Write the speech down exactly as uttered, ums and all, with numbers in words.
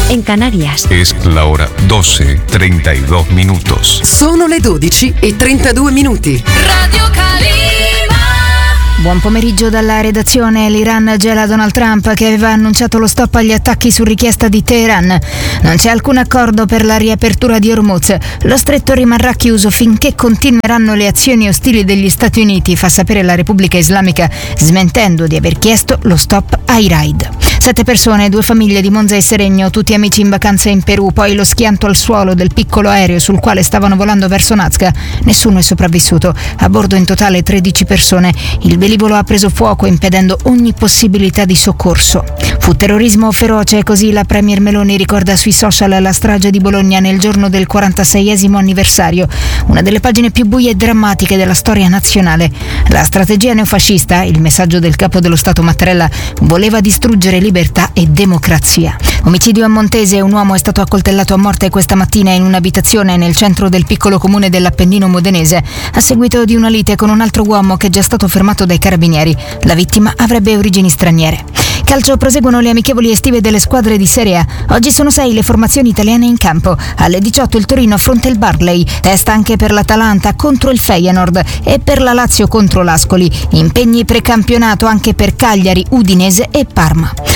en Canarias. Es la hora doce, treinta y dos minutos. Sono le dodici e trentadue minuti. Radio Calima. Buon pomeriggio dalla redazione. L'Iran gela Donald Trump, che aveva annunciato lo stop agli attacchi su richiesta di Teheran. Non c'è alcun accordo per la riapertura di Hormuz. Lo stretto rimarrà chiuso finché continueranno le azioni ostili degli Stati Uniti, fa sapere la Repubblica Islamica, smentendo di aver chiesto lo stop ai raid. Sette persone, due famiglie di Monza e Seregno, tutti amici in vacanza in Perù, poi lo schianto al suolo del piccolo aereo sul quale stavano volando verso Nazca. Nessuno è sopravvissuto. A bordo in totale tredici persone. Il velivolo ha preso fuoco, impedendo ogni possibilità di soccorso. Fu terrorismo feroce, così la Premier Meloni ricorda sui social la strage di Bologna nel giorno del quarantaseiesimo anniversario, una delle pagine più buie e drammatiche della storia nazionale. La strategia neofascista, il messaggio del capo dello Stato Mattarella, voleva distruggere libertà e democrazia. Omicidio a Montese, un uomo è stato accoltellato a morte questa mattina in un'abitazione nel centro del piccolo comune dell'Appennino modenese, a seguito di una lite con un altro uomo che è già stato fermato dai carabinieri. La vittima avrebbe origini straniere. Calcio, proseguono le amichevoli estive delle squadre di Serie A. Oggi sono sei le formazioni italiane in campo. Alle diciotto il Torino affronta il Barley, testa anche per l'Atalanta contro il Feyenoord e per la Lazio contro l'Ascoli. Impegni precampionato anche per Cagliari, Udinese e Parma.